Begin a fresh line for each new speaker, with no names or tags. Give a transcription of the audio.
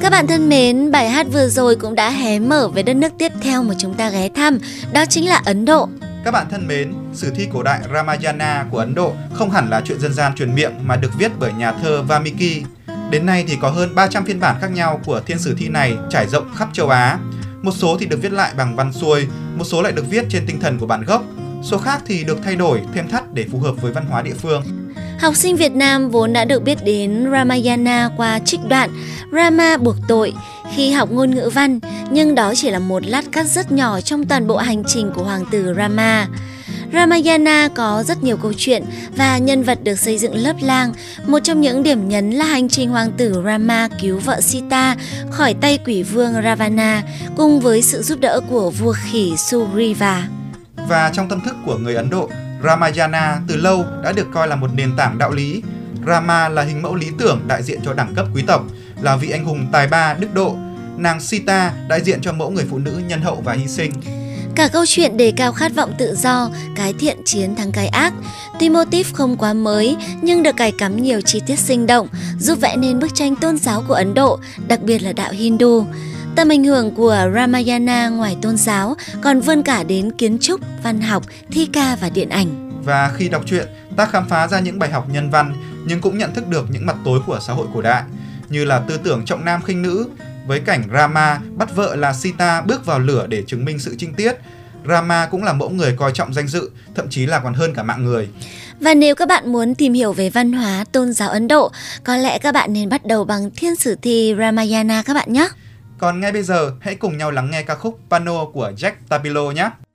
Các bạn thân mến, bài hát vừa rồi cũng đã hé mở về đất nước tiếp theo mà chúng ta ghé thăm, đó chính là Ấn Độ.
Các bạn thân mến, sử thi cổ đại Ramayana của Ấn Độ không hẳn là chuyện dân gian truyền miệng mà được viết bởi nhà thơ Valmiki. Đến nay thì có hơn 300 phiên bản khác nhau của thiên sử thi này trải rộng khắp châu Á. Một số thì được viết lại bằng văn xuôi, một số lại được viết trên tinh thần của bản gốc. Số khác thì được thay đổi, thêm thắt để phù hợp với văn hóa địa phương.
Học sinh Việt Nam vốn đã được biết đến Ramayana qua trích đoạn Rama buộc tội khi học ngôn ngữ văn, nhưng đó chỉ là một lát cắt rất nhỏ trong toàn bộ hành trình của hoàng tử Rama. Ramayana có rất nhiều câu chuyện và nhân vật được xây dựng lớp lang. Một trong những điểm nhấn là hành trình hoàng tử Rama cứu vợ Sita khỏi tay quỷ vương Ravana cùng với sự giúp đỡ của vua khỉ Sugriva.
Và trong tâm thức của người Ấn Độ, Ramayana từ lâu đã được coi là một nền tảng đạo lý. Rama là hình mẫu lý tưởng đại diện cho đẳng cấp quý tộc, là vị anh hùng tài ba đức độ. Nàng Sita đại diện cho mẫu người phụ nữ nhân hậu và hy sinh.
Cả câu chuyện đề cao khát vọng tự do, cái thiện chiến thắng cái ác. Tuy mô típ không quá mới nhưng được cài cắm nhiều chi tiết sinh động, giúp vẽ nên bức tranh tôn giáo của Ấn Độ, đặc biệt là đạo Hindu. Tầm ảnh hưởng của Ramayana ngoài tôn giáo còn vươn cả đến kiến trúc, văn học, thi ca và điện ảnh.
Và khi đọc truyện, ta khám phá ra những bài học nhân văn nhưng cũng nhận thức được những mặt tối của xã hội cổ đại, như là tư tưởng trọng nam khinh nữ, với cảnh Rama bắt vợ là Sita bước vào lửa để chứng minh sự trinh tiết. Rama cũng là mẫu người coi trọng danh dự, thậm chí là còn hơn cả mạng người.
Và nếu các bạn muốn tìm hiểu về văn hóa, tôn giáo Ấn Độ, có lẽ các bạn nên bắt đầu bằng thiên sử thi Ramayana các bạn nhé.
Còn ngay bây giờ, hãy cùng nhau lắng nghe ca khúc Pano của Jack Tapilo nhé.